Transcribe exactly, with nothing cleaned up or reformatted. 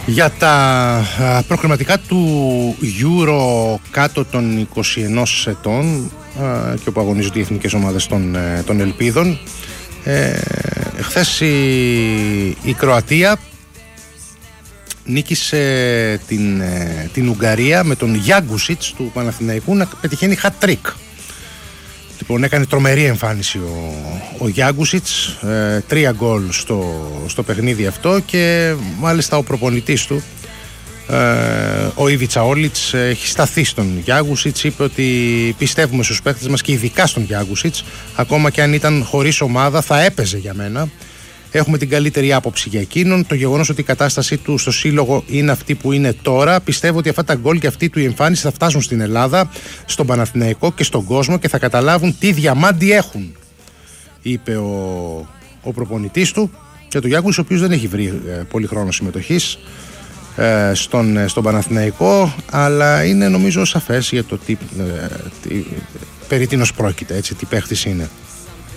Για τα προκριματικά του Euro κάτω των είκοσι ενός ετών και όπου αγωνίζονται οι εθνικές ομάδες των, των Ελπίδων, ε, χθες η, η Κροατία νίκησε την, την Ουγγαρία με τον Γιάγκουσιτς του Παναθηναϊκού να πετυχαίνει hat-trick. Λοιπόν, έκανε τρομερή εμφάνιση ο, ο Γιάγκουσιτς, ε, τρία γκολ στο, στο παιχνίδι αυτό, και μάλιστα ο προπονητής του, ε, ο Ήβιτσα Όλιτς, έχει σταθεί στον Γιάγκουσιτς, είπε ότι πιστεύουμε στους παίκτες μας και ειδικά στον Γιάγκουσιτς, ακόμα και αν ήταν χωρίς ομάδα θα έπαιζε για μένα. Έχουμε την καλύτερη άποψη για εκείνον. Το γεγονός ότι η κατάστασή του στο σύλλογο είναι αυτή που είναι τώρα, πιστεύω ότι αυτά τα γκολ και αυτή του η εμφάνιση θα φτάσουν στην Ελλάδα, στον Παναθηναϊκό και στον κόσμο και θα καταλάβουν τι διαμάντι έχουν, είπε ο, ο προπονητής του. Και το Γιάγκους, ο οποίος δεν έχει βρει ε, πολύ χρόνο συμμετοχής ε, στον, στον Παναθηναϊκό, αλλά είναι νομίζω σαφές για το τι, ε, τι, περί τίνος πρόκειται, έτσι, τι παίχτης είναι.